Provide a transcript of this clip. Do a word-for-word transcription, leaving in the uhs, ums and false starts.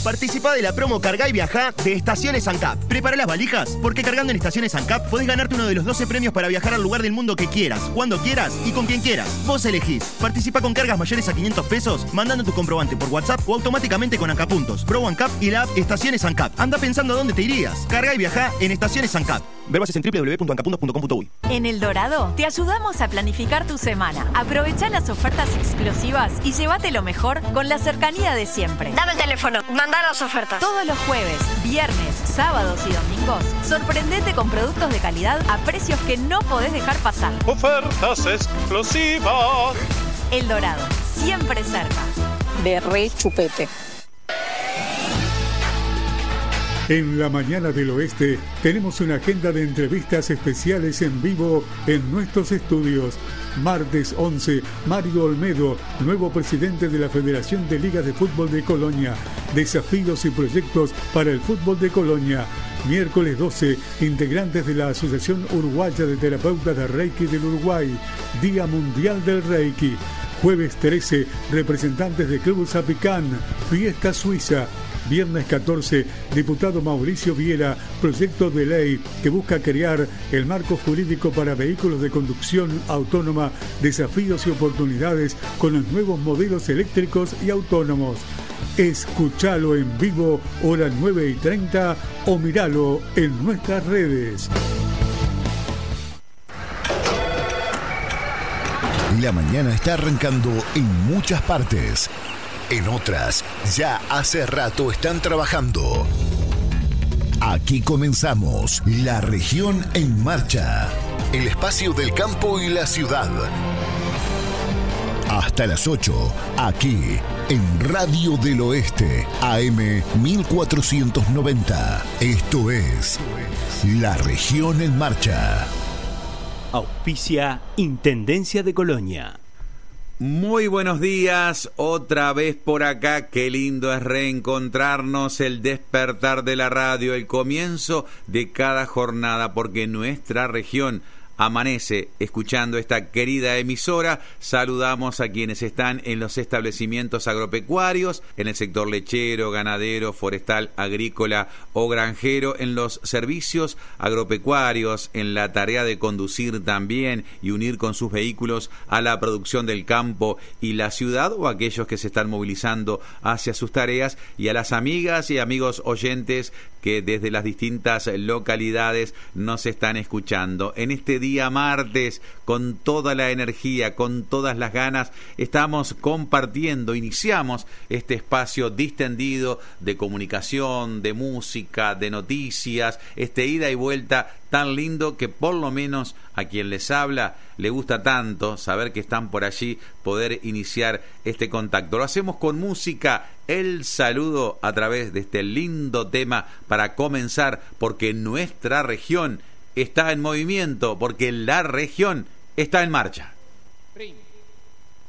Participa de la promo Cargá y Viajá de Estaciones ANCAP. Prepara las valijas, porque cargando en Estaciones ANCAP podés ganarte uno de los doce premios para viajar al lugar del mundo que quieras, cuando quieras y con quien quieras. Vos elegís. Participa con cargas mayores a quinientos pesos, mandando tu comprobante por WhatsApp o automáticamente con ANCAP Puntos, Pro ANCAP y la app Estaciones ANCAP. Anda pensando a dónde te irías. Cargá y viajá en Estaciones ANCAP. Ver bases en doble u doble u doble u punto ancapuntos punto com punto uy. En El Dorado te ayudamos a planificar tu semana. Aprovechá las ofertas explosivas y llévate lo mejor con la cercanía de siempre. Dame el teléfono, manda las ofertas. Todos los jueves, viernes, sábados y domingos, sorprendete con productos de calidad a precios que no podés dejar pasar. Ofertas explosivas. El Dorado, siempre cerca. De re chupete. En la mañana del oeste tenemos una agenda de entrevistas especiales en vivo en nuestros estudios. Martes once, Mario Olmedo, nuevo presidente de la Federación de Ligas de Fútbol de Colonia. Desafíos y proyectos para el fútbol de Colonia. Miércoles doce, integrantes de la Asociación Uruguaya de Terapeutas de Reiki del Uruguay. Día Mundial del Reiki. Jueves trece, representantes de Club Zapicán. Fiesta Suiza. Viernes catorce, diputado Mauricio Viera, proyecto de ley que busca crear el marco jurídico para vehículos de conducción autónoma, desafíos y oportunidades con los nuevos modelos eléctricos y autónomos. Escúchalo en vivo, hora nueve y treinta, o míralo en nuestras redes. La mañana está arrancando en muchas partes. En otras, ya hace rato están trabajando. Aquí comenzamos La Región en Marcha, el espacio del campo y la ciudad. Hasta las ocho, aquí en Radio del Oeste, A M mil cuatrocientos noventa. Esto es La Región en Marcha. Auspicia Intendencia de Colonia. Muy buenos días, otra vez por acá, qué lindo es reencontrarnos, el despertar de la radio, el comienzo de cada jornada, porque nuestra región amanece escuchando esta querida emisora. Saludamos a quienes están en los establecimientos agropecuarios, en el sector lechero, ganadero, forestal, agrícola o granjero, en los servicios agropecuarios, en la tarea de conducir también y unir con sus vehículos a la producción del campo y la ciudad, o aquellos que se están movilizando hacia sus tareas, y a las amigas y amigos oyentes que desde las distintas localidades nos están escuchando. En este día martes, con toda la energía, con todas las ganas, estamos compartiendo, iniciamos este espacio distendido de comunicación, de música, de noticias, este ida y vuelta tan lindo que por lo menos a quien les habla le gusta tanto saber que están por allí, poder iniciar este contacto. Lo hacemos con música, el saludo a través de este lindo tema para comenzar, porque nuestra región está en movimiento, porque la región está en marcha.